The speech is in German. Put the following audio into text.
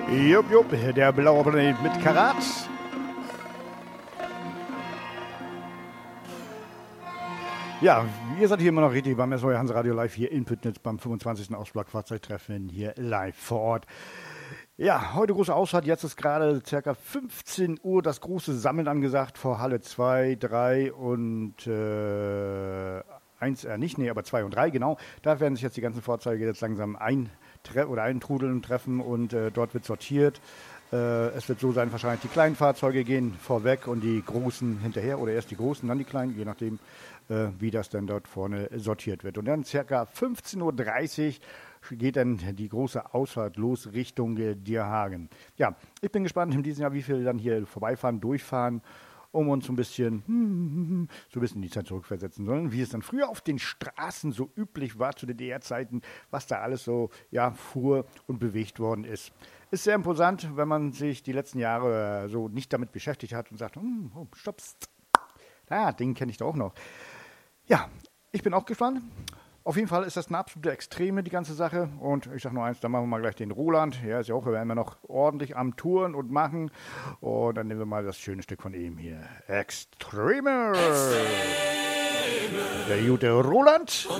Jupp, jupp, der blaue Planet mit Karat. Ja, ihr seid hier immer noch richtig beim SOE Hans Radio Live hier in Püttnitz beim 25. Ausschlag-Fahrzeugtreffen hier live vor Ort. Ja, heute große Ausfahrt, jetzt ist gerade ca. 15 Uhr das große Sammeln angesagt vor Halle 2, 3 und 1, nicht, nee, aber 2 und 3, genau. Da werden sich jetzt die ganzen Fahrzeuge jetzt langsam eintrudeln, treffen und dort wird sortiert. Es wird so sein, wahrscheinlich die kleinen Fahrzeuge gehen vorweg und die großen hinterher oder erst die großen, dann die kleinen, je nachdem, wie das dann dort vorne sortiert wird. Und dann ca. 15.30 Uhr geht dann die große Ausfahrt los Richtung Dierhagen. Ja, ich bin gespannt in diesem Jahr, wie viele dann hier vorbeifahren, durchfahren, um uns so ein bisschen in die Zeit zurückversetzen sollen, wie es dann früher auf den Straßen so üblich war zu DDR-Zeiten, was da alles so fuhr und bewegt worden ist. Ist sehr imposant, wenn man sich die letzten Jahre so nicht damit beschäftigt hat und sagt, stopp, den kenne ich doch auch noch. Ja, ich bin auch gespannt. Auf jeden Fall ist das eine absolute Extreme, die ganze Sache. Und ich sage nur eins, dann machen wir mal gleich den Roland. Er ist ja auch immer noch ordentlich am Touren und machen. Und dann nehmen wir mal das schöne Stück von ihm hier. Extreme. Der gute Roland.